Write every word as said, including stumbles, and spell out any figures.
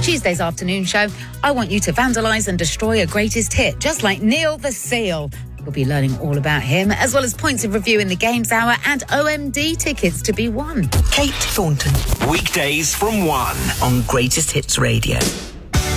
Tuesday's afternoon show, I want you to vandalise and destroy a greatest hit, just like Neil the Seal. We'll be learning all about him, as well as points of review in the Games Hour and O M D tickets to be won. Kate Thornton. Weekdays from one on Greatest Hits Radio.